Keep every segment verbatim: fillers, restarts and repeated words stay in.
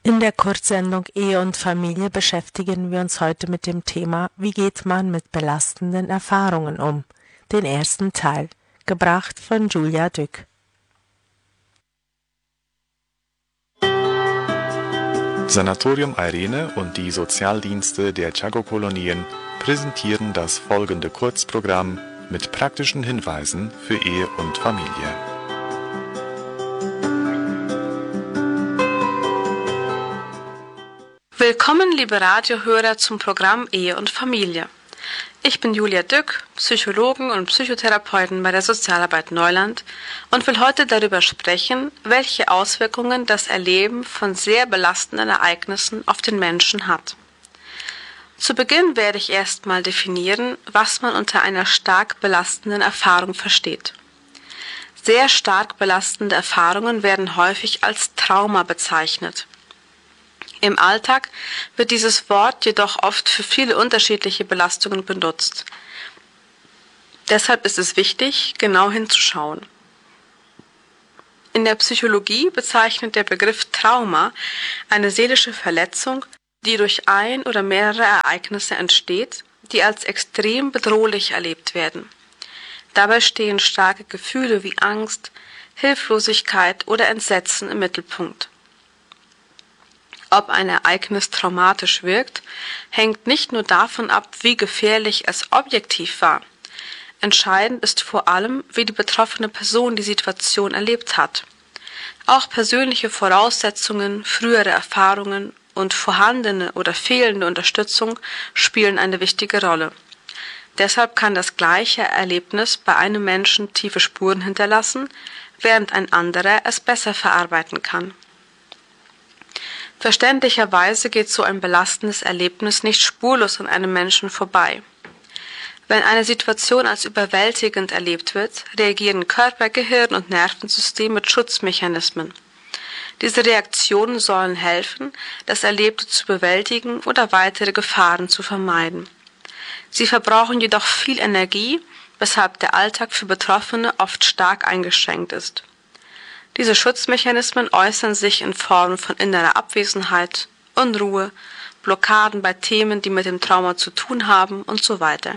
In der Kurzsendung Ehe und Familie beschäftigen wir uns heute mit dem Thema Wie geht man mit belastenden Erfahrungen um? Den ersten Teil, gebracht von Julia Dück. Sanatorium Irene und die Sozialdienste der Tchago-Kolonien präsentieren das folgende Kurzprogramm mit praktischen Hinweisen für Ehe und Familie. Willkommen, liebe Radiohörer, zum Programm Ehe und Familie. Ich bin Julia Dück, Psychologin und Psychotherapeutin bei der Sozialarbeit Neuland und will heute darüber sprechen, welche Auswirkungen das Erleben von sehr belastenden Ereignissen auf den Menschen hat. Zu Beginn werde ich erstmal definieren, was man unter einer stark belastenden Erfahrung versteht. Sehr stark belastende Erfahrungen werden häufig als Trauma bezeichnet. Im Alltag wird dieses Wort jedoch oft für viele unterschiedliche Belastungen benutzt. Deshalb ist es wichtig, genau hinzuschauen. In der Psychologie bezeichnet der Begriff Trauma eine seelische Verletzung, die durch ein oder mehrere Ereignisse entsteht, die als extrem bedrohlich erlebt werden. Dabei stehen starke Gefühle wie Angst, Hilflosigkeit oder Entsetzen im Mittelpunkt. Ob ein Ereignis traumatisch wirkt, hängt nicht nur davon ab, wie gefährlich es objektiv war. Entscheidend ist vor allem, wie die betroffene Person die Situation erlebt hat. Auch persönliche Voraussetzungen, frühere Erfahrungen und vorhandene oder fehlende Unterstützung spielen eine wichtige Rolle. Deshalb kann das gleiche Erlebnis bei einem Menschen tiefe Spuren hinterlassen, während ein anderer es besser verarbeiten kann. Verständlicherweise geht so ein belastendes Erlebnis nicht spurlos an einem Menschen vorbei. Wenn eine Situation als überwältigend erlebt wird, reagieren Körper, Gehirn und Nervensystem mit Schutzmechanismen. Diese Reaktionen sollen helfen, das Erlebte zu bewältigen oder weitere Gefahren zu vermeiden. Sie verbrauchen jedoch viel Energie, weshalb der Alltag für Betroffene oft stark eingeschränkt ist. Diese Schutzmechanismen äußern sich in Form von innerer Abwesenheit, Unruhe, Blockaden bei Themen, die mit dem Trauma zu tun haben und so weiter.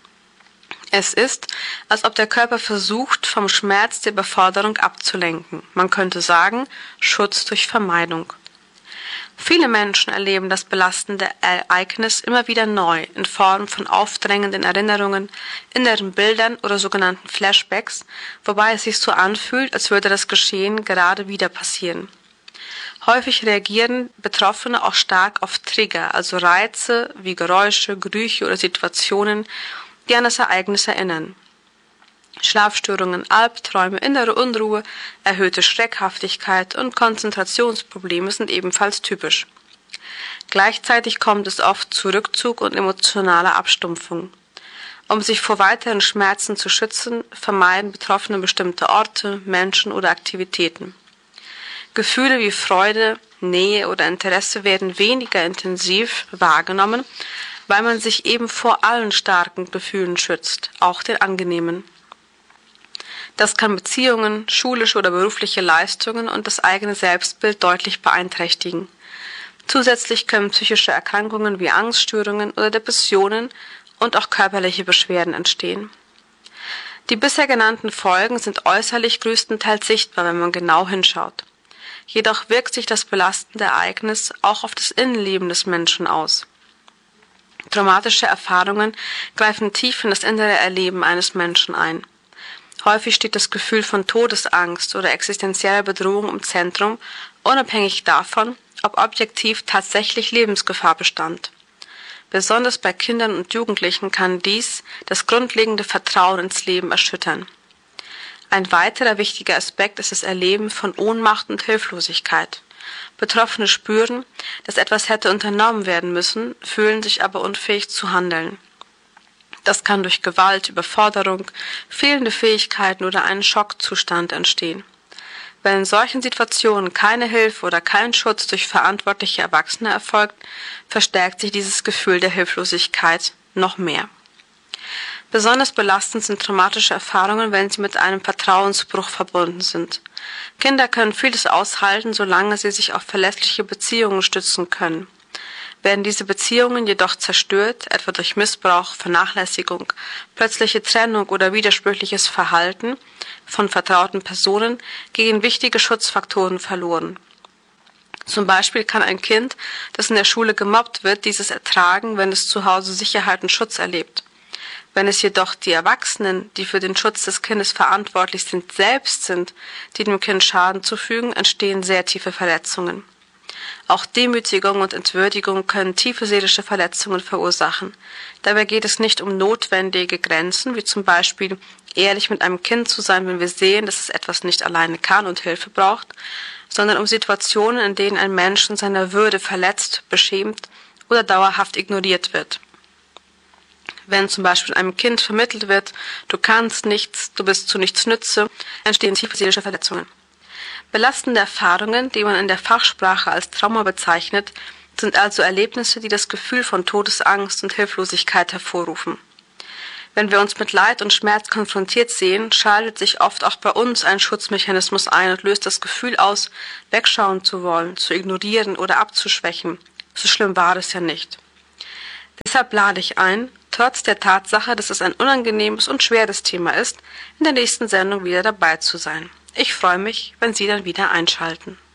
Es ist, als ob der Körper versucht, vom Schmerz der Überforderung abzulenken. Man könnte sagen, Schutz durch Vermeidung. Viele Menschen erleben das belastende Ereignis immer wieder neu in Form von aufdrängenden Erinnerungen, inneren Bildern oder sogenannten Flashbacks, wobei es sich so anfühlt, als würde das Geschehen gerade wieder passieren. Häufig reagieren Betroffene auch stark auf Trigger, also Reize wie Geräusche, Gerüche oder Situationen, die an das Ereignis erinnern. Schlafstörungen, Albträume, innere Unruhe, erhöhte Schreckhaftigkeit und Konzentrationsprobleme sind ebenfalls typisch. Gleichzeitig kommt es oft zu Rückzug und emotionaler Abstumpfung. Um sich vor weiteren Schmerzen zu schützen, vermeiden Betroffene bestimmte Orte, Menschen oder Aktivitäten. Gefühle wie Freude, Nähe oder Interesse werden weniger intensiv wahrgenommen, weil man sich eben vor allen starken Gefühlen schützt, auch den angenehmen. Das kann Beziehungen, schulische oder berufliche Leistungen und das eigene Selbstbild deutlich beeinträchtigen. Zusätzlich können psychische Erkrankungen wie Angststörungen oder Depressionen und auch körperliche Beschwerden entstehen. Die bisher genannten Folgen sind äußerlich größtenteils sichtbar, wenn man genau hinschaut. Jedoch wirkt sich das belastende Ereignis auch auf das Innenleben des Menschen aus. Traumatische Erfahrungen greifen tief in das innere Erleben eines Menschen ein. Häufig steht das Gefühl von Todesangst oder existenzieller Bedrohung im Zentrum, unabhängig davon, ob objektiv tatsächlich Lebensgefahr bestand. Besonders bei Kindern und Jugendlichen kann dies das grundlegende Vertrauen ins Leben erschüttern. Ein weiterer wichtiger Aspekt ist das Erleben von Ohnmacht und Hilflosigkeit. Betroffene spüren, dass etwas hätte unternommen werden müssen, fühlen sich aber unfähig zu handeln. Das kann durch Gewalt, Überforderung, fehlende Fähigkeiten oder einen Schockzustand entstehen. Wenn in solchen Situationen keine Hilfe oder kein Schutz durch verantwortliche Erwachsene erfolgt, verstärkt sich dieses Gefühl der Hilflosigkeit noch mehr. Besonders belastend sind traumatische Erfahrungen, wenn sie mit einem Vertrauensbruch verbunden sind. Kinder können vieles aushalten, solange sie sich auf verlässliche Beziehungen stützen können. Werden diese Beziehungen jedoch zerstört, etwa durch Missbrauch, Vernachlässigung, plötzliche Trennung oder widersprüchliches Verhalten von vertrauten Personen, gehen wichtige Schutzfaktoren verloren. Zum Beispiel kann ein Kind, das in der Schule gemobbt wird, dieses ertragen, wenn es zu Hause Sicherheit und Schutz erlebt. Wenn es jedoch die Erwachsenen, die für den Schutz des Kindes verantwortlich sind, selbst sind, die dem Kind Schaden zufügen, entstehen sehr tiefe Verletzungen. Auch Demütigung und Entwürdigung können tiefe seelische Verletzungen verursachen. Dabei geht es nicht um notwendige Grenzen, wie zum Beispiel ehrlich mit einem Kind zu sein, wenn wir sehen, dass es etwas nicht alleine kann und Hilfe braucht, sondern um Situationen, in denen ein Mensch in seiner Würde verletzt, beschämt oder dauerhaft ignoriert wird. Wenn zum Beispiel einem Kind vermittelt wird, du kannst nichts, du bist zu nichts nütze, entstehen tiefe seelische Verletzungen. Belastende Erfahrungen, die man in der Fachsprache als Trauma bezeichnet, sind also Erlebnisse, die das Gefühl von Todesangst und Hilflosigkeit hervorrufen. Wenn wir uns mit Leid und Schmerz konfrontiert sehen, schaltet sich oft auch bei uns ein Schutzmechanismus ein und löst das Gefühl aus, wegschauen zu wollen, zu ignorieren oder abzuschwächen. So schlimm war es ja nicht. Deshalb lade ich ein, trotz der Tatsache, dass es ein unangenehmes und schweres Thema ist, in der nächsten Sendung wieder dabei zu sein. Ich freue mich, wenn Sie dann wieder einschalten.